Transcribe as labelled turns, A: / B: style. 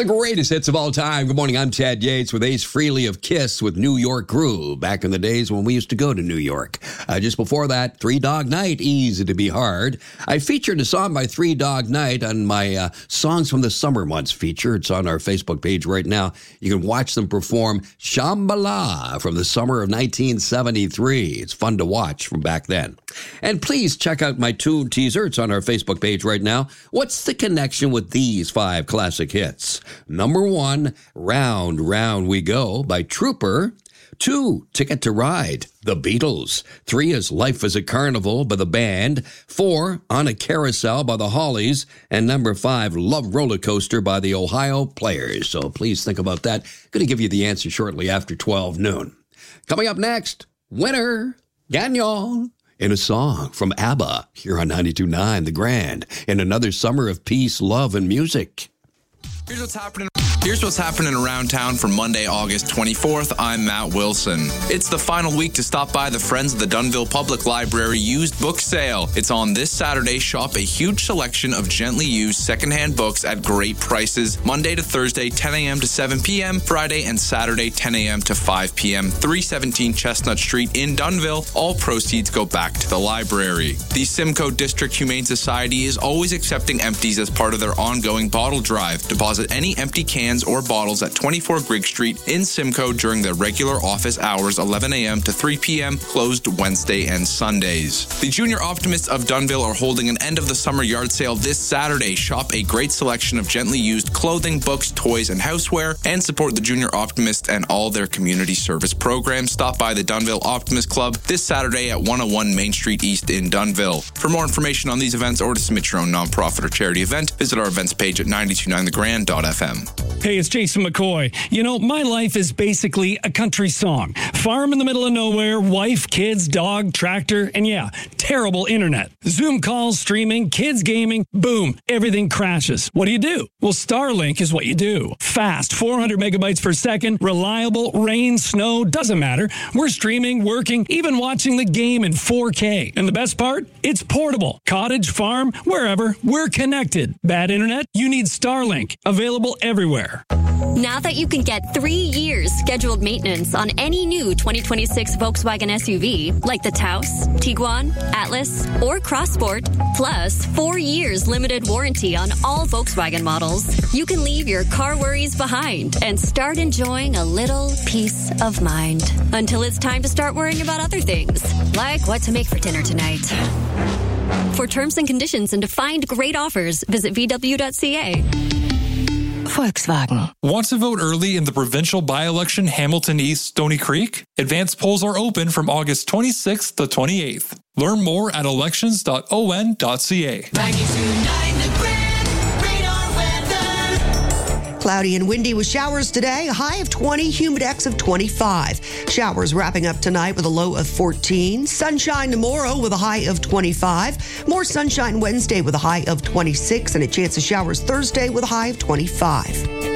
A: The greatest hits of all time. Good morning, I'm Chad Yates with Ace Frehley of Kiss with New York Groove, back in the days when we used to go to New York. Just before that, Three Dog Night, Easy to Be Hard. I featured a song by Three Dog Night on my Songs from the Summer Months feature. It's on our Facebook page right now. You can watch them perform Shambhala from the summer of 1973. It's fun to watch from back then. And please check out my tune teaser. It's on our Facebook page right now. What's the connection with these 5 classic hits? Number 1, Round, Round We Go by Trooper. 2, Ticket to Ride, The Beatles. 3 is Life is a Carnival by the band. 4, On a Carousel by the Hollies. And number 5, Love Roller Coaster by the Ohio Players. So please think about that. Going to give you the answer shortly after 12 noon. Coming up next, Winner, Gagnon, in a song from ABBA here on 92.9 The Grand in another summer of peace, love, and music.
B: Here's what's happening around town for Monday, August 24th. I'm Matt Wilson. It's the final week to stop by the Friends of the Dunnville Public Library used book sale. It's on this Saturday. Shop a huge selection of gently used secondhand books at great prices. Monday to Thursday, 10 a.m. to 7 p.m. Friday and Saturday, 10 a.m. to 5 p.m. 317 Chestnut Street in Dunnville. All proceeds go back to the library. The Simcoe District Humane Society is always accepting empties as part of their ongoing bottle drive. Deposit any empty cans or bottles at 24 Grigg Street in Simcoe during their regular office hours, 11 a.m. to 3 p.m., closed Wednesday and Sundays. The Junior Optimists of Dunnville are holding an end of the summer yard sale this Saturday. Shop a great selection of gently used clothing, books, toys, and houseware, and support the Junior Optimists and all their community service programs. Stop by the Dunnville Optimist Club this Saturday at 101 Main Street East in Dunnville. For more information on these events or to submit your own nonprofit or charity event, visit our events page at 929thegrand.fm.
C: Hey, it's Jason McCoy. You know, my life is basically a country song. Farm in the middle of nowhere, wife, kids, dog, tractor, and yeah, terrible internet. Zoom calls, streaming, kids gaming, boom, everything crashes. What do? Well, Starlink is what you do. Fast, 400 megabytes per second, reliable, rain, snow, doesn't matter. We're streaming, working, even watching the game in 4K. And the best part? It's portable. Cottage, farm, wherever, we're connected. Bad internet? You need Starlink. Available everywhere.
D: Now that you can get 3 years scheduled maintenance on any new 2026 Volkswagen SUV, like the Taos, Tiguan, Atlas, or Crossport, plus 4 years limited warranty on all Volkswagen models, you can leave your car worries behind and start enjoying a little peace of mind. Until it's time to start worrying about other things, like what to make for dinner tonight. For terms and conditions and to find great offers, visit VW.ca.
E: Volkswagen.
F: Want to vote early in the provincial by-election Hamilton East Stony Creek? Advanced polls are open from August 26th to 28th. Learn more at elections.on.ca.
G: 92.9 The Grand, radar weather.
H: Cloudy and windy with showers today, a high of 20, humidex of 25. Showers wrapping up tonight with a low of 14. Sunshine tomorrow with a high of 25. More sunshine Wednesday with a high of 26 and a chance of showers Thursday with a high of 25.